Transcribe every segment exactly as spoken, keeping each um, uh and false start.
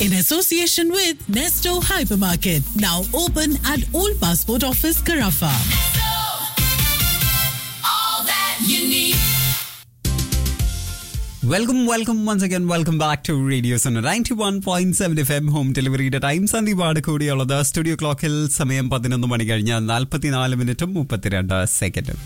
in association with Nesto Hypermarket, now open at Old Passport Office, Carafa. All that you need. Welcome, welcome once again. Welcome back to Radio Sonora ninety-one point seven F M home delivery time. സന്ദീപാട് കൂടിയുള്ളത് studio ക്ലോക്കിൽ സമയം പതിനൊന്ന് മണി കഴിഞ്ഞ് നാൽപ്പത്തിനാല് മിനിറ്റും മുപ്പത്തിരണ്ട് സെക്കൻഡും.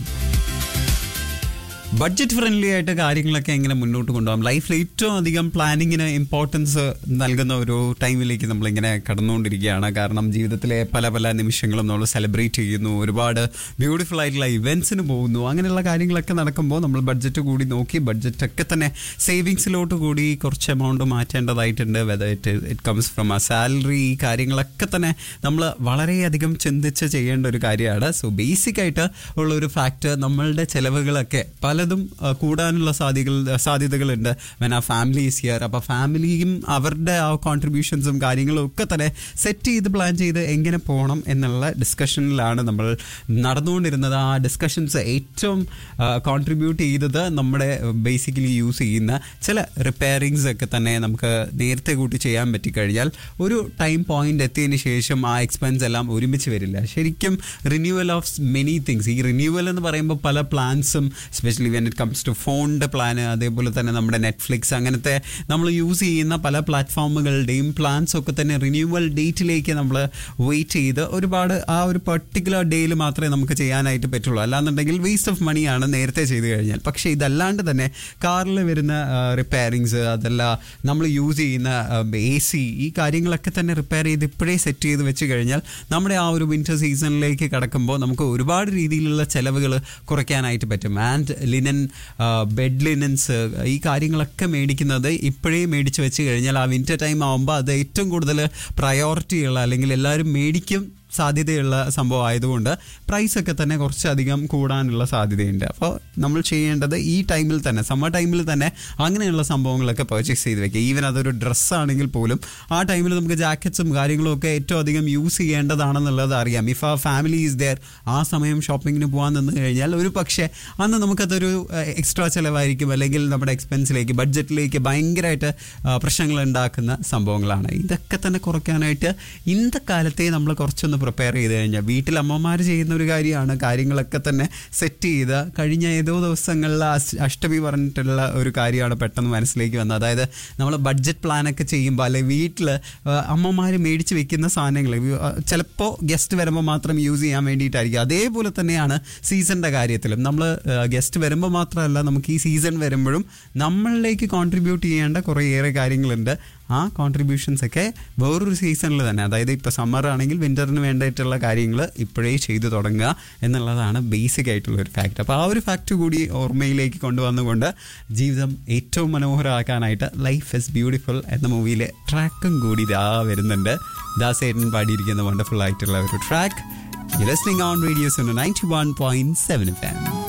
Budget friendly ആയിട്ട് കാര്യങ്ങളൊക്കെ എങ്ങനെ മുന്നോട്ട് കൊണ്ടുപോകാം, ലൈഫിൽ ഏറ്റവും അധികം പ്ലാനിങ്ങിന് ഇമ്പോർട്ടൻസ് നൽകുന്ന ഒരു ടൈമിലേക്ക് നമ്മളിങ്ങനെ കടന്നുകൊണ്ടിരിക്കുകയാണ്. കാരണം ജീവിതത്തിലെ പല പല നിമിഷങ്ങളും നമ്മൾ സെലിബ്രേറ്റ് ചെയ്യുന്നു, ഒരുപാട് ബ്യൂട്ടിഫുൾ ആയിട്ടുള്ള ഇവൻറ്റ്സിന് പോകുന്നു. അങ്ങനെയുള്ള കാര്യങ്ങളൊക്കെ നടക്കുമ്പോൾ നമ്മൾ ബഡ്ജറ്റ് കൂടി നോക്കി ബഡ്ജറ്റൊക്കെ തന്നെ സേവിങ്സിലോട്ട് കൂടി കുറച്ച് amount മാറ്റേണ്ടതായിട്ടുണ്ട്. Whether it it comes from ആ സാലറി, ഈ കാര്യങ്ങളൊക്കെ തന്നെ നമ്മൾ വളരെയധികം ചിന്തിച്ച് ചെയ്യേണ്ട ഒരു കാര്യമാണ്. സോ ബേസിക് ആയിട്ട് ഉള്ളൊരു ഫാക്ട്, നമ്മളുടെ ചിലവുകളൊക്കെ പലതും കൂടാനുള്ള സാധ്യതകൾ സാധ്യതകളുണ്ട് വെൻ ആ ഫാമിലി ഈസ് ഹിയർ. അപ്പോൾ ഫാമിലിയും അവരുടെ ആ കോൺട്രിബ്യൂഷൻസും കാര്യങ്ങളും ഒക്കെ തന്നെ സെറ്റ് ചെയ്ത് പ്ലാൻ ചെയ്ത് എങ്ങനെ പോകണം എന്നുള്ള ഡിസ്കഷനിലാണ് നമ്മൾ നടന്നുകൊണ്ടിരുന്നത്. ആ ഡിസ്കഷൻസ് ഏറ്റവും കോൺട്രിബ്യൂട്ട് ചെയ്തത് നമ്മുടെ ബേസിക്കലി യൂസ് ചെയ്യുന്ന ചില റിപ്പയറിങ്സ് ഒക്കെ തന്നെ നമുക്ക് നേരത്തെ കൂട്ടി ചെയ്യാൻ പറ്റിക്കഴിഞ്ഞാൽ ഒരു ടൈം പോയിന്റ് എത്തിയതിന് ശേഷം ആ എക്സ്പെൻസ് എല്ലാം ഒരുമിച്ച് വരില്ല. ശരിക്കും റിന്യൂവൽ ഓഫ് മെനി തിങ്സ്, ഈ റിന്യൂവൽ എന്ന് പറയുമ്പോൾ പല പ്ലാൻസും specially when it comes to ഫോണിൻ്റെ പ്ലാന്, അതേപോലെ തന്നെ നമ്മുടെ നെറ്റ്ഫ്ലിക്സ്, അങ്ങനത്തെ നമ്മൾ യൂസ് ചെയ്യുന്ന പല പ്ലാറ്റ്ഫോമുകളുടെയും പ്ലാൻസ് ഒക്കെ തന്നെ റിന്യൂവൽ ഡേറ്റിലേക്ക് നമ്മൾ വെയിറ്റ് ചെയ്ത് ഒരുപാട് ആ ഒരു പെർട്ടിക്കുലർ ഡേയിൽ മാത്രമേ നമുക്ക് ചെയ്യാനായിട്ട് പറ്റുള്ളൂ. അല്ലാന്നുണ്ടെങ്കിൽ വേസ്റ്റ് ഓഫ് മണിയാണ് നേരത്തെ ചെയ്ത് കഴിഞ്ഞാൽ. പക്ഷേ ഇതല്ലാണ്ട് തന്നെ കാറിൽ വരുന്ന റിപ്പയറിങ്സ്, അതല്ല നമ്മൾ യൂസ് ചെയ്യുന്ന എ സി, ഈ കാര്യങ്ങളൊക്കെ തന്നെ റിപ്പയർ ചെയ്ത് ഇപ്പോഴേ സെറ്റ് ചെയ്ത് വെച്ച് കഴിഞ്ഞാൽ നമ്മുടെ ആ ഒരു വിൻ്റർ സീസണിലേക്ക് കടക്കുമ്പോൾ നമുക്ക് ഒരുപാട് രീതിയിലുള്ള ചിലവുകൾ കുറയ്ക്കാനായിട്ട് പറ്റും. ആൻഡ് ലിനൻ, ബെഡ് ലിനൻസ്, ഈ കാര്യങ്ങളൊക്കെ മേടിക്കുന്നത് ഇപ്പോഴേ മേടിച്ച് വെച്ച് കഴിഞ്ഞാൽ ആ വിൻ്റർ ടൈം ആകുമ്പോൾ അത് ഏറ്റവും കൂടുതൽ പ്രയോറിറ്റിയുള്ള, അല്ലെങ്കിൽ എല്ലാവരും മേടിക്കും സാധ്യതയുള്ള സംഭവം ആയതുകൊണ്ട് പ്രൈസൊക്കെ തന്നെ കുറച്ചധികം കൂടാനുള്ള സാധ്യതയുണ്ട്. അപ്പോൾ നമ്മൾ ചെയ്യേണ്ടത് ഈ ടൈമിൽ തന്നെ, സമ്മർ ടൈമിൽ തന്നെ അങ്ങനെയുള്ള സംഭവങ്ങളൊക്കെ പർച്ചേസ് ചെയ്ത് വെക്കുക. ഈവൻ അതൊരു ഡ്രസ്സാണെങ്കിൽ പോലും ആ ടൈമിൽ നമുക്ക് ജാക്കറ്റ്സും കാര്യങ്ങളും ഒക്കെ ഏറ്റവും അധികം യൂസ് ചെയ്യേണ്ടതാണെന്നുള്ളത് അറിയാം. ഇഫ് ആ ഫാമിലി ഈസ് ദെയർ, ആ സമയം ഷോപ്പിങ്ങിന് പോകാൻ നിന്ന് കഴിഞ്ഞാൽ ഒരു പക്ഷേ അന്ന് നമുക്കതൊരു എക്സ്ട്രാ ചിലവായിരിക്കും, അല്ലെങ്കിൽ നമ്മുടെ എക്സ്പെൻസിലേക്ക്, ബഡ്ജറ്റിലേക്ക് ഭയങ്കരമായിട്ട് പ്രശ്നങ്ങൾ ഉണ്ടാക്കുന്ന സംഭവങ്ങളാണ്. ഇതൊക്കെ തന്നെ കുറയ്ക്കാനായിട്ട് ഇന്നത്തെ കാലത്തെ നമ്മൾ കുറച്ചൊന്ന് പ്രിപ്പയർ ചെയ്ത് കഴിഞ്ഞാൽ, വീട്ടിൽ അമ്മമാർ ചെയ്യുന്ന ഒരു കാര്യമാണ് കാര്യങ്ങളൊക്കെ തന്നെ സെറ്റ് ചെയ്ത്. കഴിഞ്ഞ ഏതോ ദിവസങ്ങളിൽ അഷ്ടമി പറഞ്ഞിട്ടുള്ള ഒരു കാര്യമാണ് പെട്ടെന്ന് മനസ്സിലേക്ക് വന്നത്. അതായത് നമ്മൾ ബഡ്ജറ്റ് പ്ലാനൊക്കെ ചെയ്യുമ്പോൾ, അല്ലെങ്കിൽ വീട്ടിൽ അമ്മമാർ മേടിച്ച് വെക്കുന്ന സാധനങ്ങൾ ചിലപ്പോൾ ഗസ്റ്റ് വരുമ്പോൾ മാത്രം യൂസ് ചെയ്യാൻ വേണ്ടിയിട്ടായിരിക്കും. അതേപോലെ തന്നെയാണ് സീസണിൻ്റെ കാര്യത്തിലും. നമ്മൾ ഗസ്റ്റ് വരുമ്പോൾ മാത്രമല്ല, നമുക്ക് ഈ സീസൺ വരുമ്പോഴും നമ്മളിലേക്ക് കോൺട്രിബ്യൂട്ട് ചെയ്യേണ്ട കുറേയേറെ കാര്യങ്ങളുണ്ട്. ആ കോൺട്രിബ്യൂഷൻസ് ഒക്കെ വേറൊരു സീസണിൽ തന്നെ, അതായത് ഇപ്പോൾ സമ്മർ ആണെങ്കിൽ വിൻ്ററിന് വേണ്ടിയിട്ടുള്ള കാര്യങ്ങൾ ഇപ്പോഴേ ചെയ്തു തുടങ്ങുക എന്നുള്ളതാണ് ബേസിക് ആയിട്ടുള്ളൊരു ഫാക്റ്റ്. അപ്പോൾ ആ ഒരു ഫാക്റ്റ് കൂടി ഓർമ്മയിലേക്ക് കൊണ്ടുവന്നുകൊണ്ട് ജീവിതം ഏറ്റവും മനോഹരമാക്കാനായിട്ട് ലൈഫ് ഇസ് ബ്യൂട്ടിഫുൾ എന്ന മൂവിയിലെ ട്രാക്കും കൂടി ഇതാ വരുന്നുണ്ട്. ദാസേട്ടൻ പാടിയിരിക്കുന്ന വണ്ടർഫുൾ ആയിട്ടുള്ള ഒരു track. You listening on radio സോണ ninety-one point seven F M.